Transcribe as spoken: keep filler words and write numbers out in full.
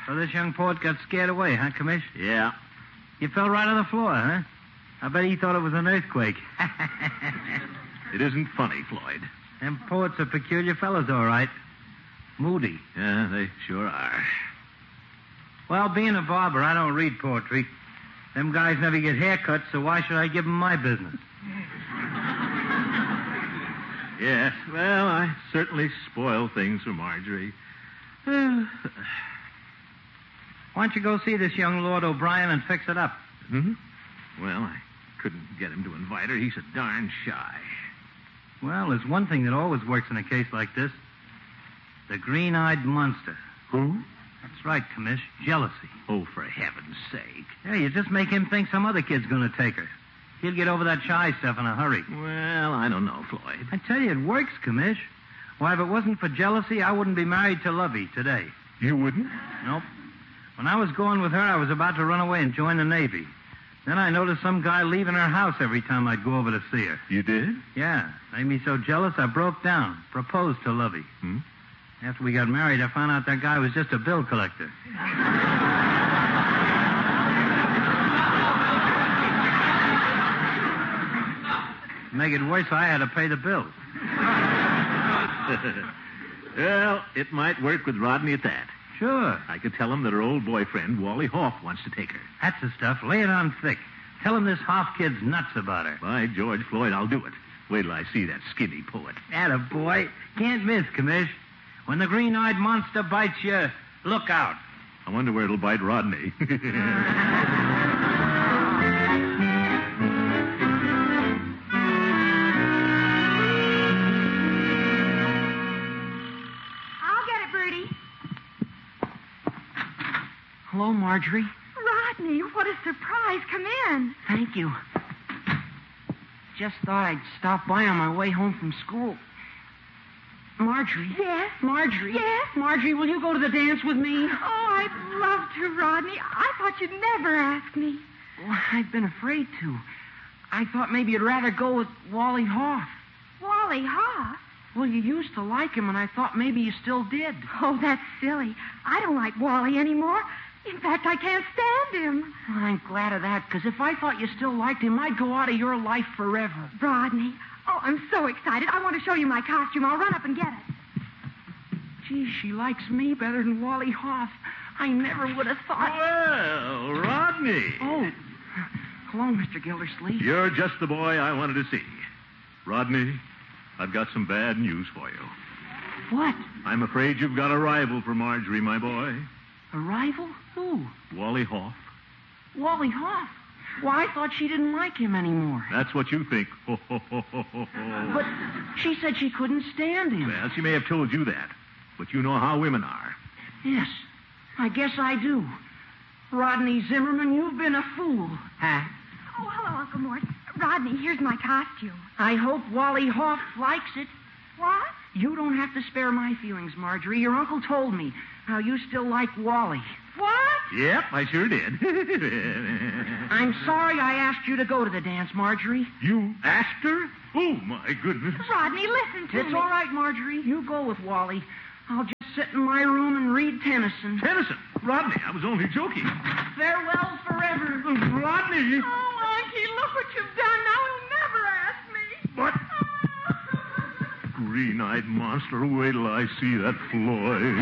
So this young poet got scared away, huh, Commish? Yeah. You fell right on the floor, huh? I bet he thought it was an earthquake. It isn't funny, Floyd. Them poets are peculiar fellows, all right. Moody. Yeah, they sure are. Well, being a barber, I don't read poetry. Them guys never get haircuts, so why should I give them my business? Yes, well, I certainly spoil things for Marjorie. Why don't you go see this young Lord O'Brien and fix it up? Hmm? Well, I couldn't get him to invite her. He's a darn shy. Well, there's one thing that always works in a case like this. The green-eyed monster. Who? That's right, Commish. Jealousy. Oh, for heaven's sake. Yeah, you just make him think some other kid's going to take her. He'll get over that shy stuff in a hurry. Well, I don't know, Floyd. I tell you, it works, Commish. Why, if it wasn't for jealousy, I wouldn't be married to Lovey today. You wouldn't? Nope. When I was going with her, I was about to run away and join the Navy. Then I noticed some guy leaving her house every time I'd go over to see her. You did? Yeah. Made me so jealous, I broke down. Proposed to Lovey. Hmm? After we got married, I found out that guy was just a bill collector. To make it worse, I had to pay the bill. Well, it might work with Rodney at that. Sure. I could tell him that her old boyfriend, Wally Hoff, wants to take her. That's the stuff. Lay it on thick. Tell him this Hoff kid's nuts about her. By George, Floyd, I'll do it. Wait till I see that skinny poet. Atta boy. Can't miss, Commish. When the green-eyed monster bites you, look out. I wonder where it'll bite Rodney. I'll get it, Bertie. Hello, Marjorie. Rodney, what a surprise. Come in. Thank you. Just thought I'd stop by on my way home from school. Marjorie. Yes? Marjorie. Yes? Marjorie, will you go to the dance with me? Oh, I'd love to, Rodney. I thought you'd never ask me. Well, I've been afraid to. I thought maybe you'd rather go with Wally Hoff. Wally Hoff? Well, you used to like him, and I thought maybe you still did. Oh, that's silly. I don't like Wally anymore. In fact, I can't stand him. Well, I'm glad of that, because if I thought you still liked him, I'd go out of your life forever. Rodney, oh, I'm so excited. I want to show you my costume. I'll run up and get it. Gee, she likes me better than Wally Hoff. I never would have thought... Well, Rodney. Oh, hello, Mister Gildersleeve. You're just the boy I wanted to see. Rodney, I've got some bad news for you. What? I'm afraid you've got a rival for Marjorie, my boy. A rival? Who? Wally Hoff. Wally Hoff? Well, I thought she didn't like him anymore. That's what you think. But she said she couldn't stand him. Well, she may have told you that, but you know how women are. Yes, I guess I do. Rodney Zimmerman, you've been a fool. Huh? Oh, hello, Uncle Mort. Rodney, here's my costume. I hope Wally Hoff likes it. What? You don't have to spare my feelings, Marjorie. Your uncle told me how you still like Wally. What? Yep, I sure did. I'm sorry I asked you to go to the dance, Marjorie. You asked her? Oh, my goodness. Rodney, listen to It's me. all right, Marjorie. You go with Wally. I'll just sit in my room and read Tennyson. Tennyson? Rodney, I was only joking. Farewell forever. Rodney! Oh, Unky, look what you've done. Now he'll never ask me. What? Green-eyed monster, wait till I see that Floyd.